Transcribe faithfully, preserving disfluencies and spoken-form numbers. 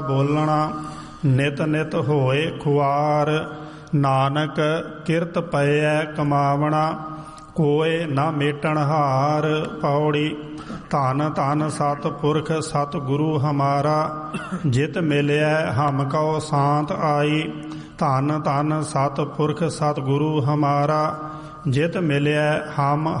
ਬੋਲਣਾ ਨਿਤ ਨਿਤ ਹੋਏ ਖੁਆਰ। ਨਾਨਕ ਕਿਰਤ ਪਇਐ ਕਮਾਵਣਾ ਕੋਇ ਨਾ ਮੇਟਣ ਹਾਰ। ਪੌੜੀ। ਧੰਨ ਧੰਨ ਸਤ ਪੁਰਖ ਸਤ ਗੁਰੂ ਹਮਾਰਾ ਜਿਤ ਮਿਲਿਆ ਹਮ ਕਉ ਸਾਂਤ ਆਈ। ਧੰਨ ਧੰਨ ਸਤ ਪੁਰਖ ਸਤ ਗੁਰੂ ਹਮਾਰਾ ਜਿਤ ਮਿਲਿਆ ਹਮ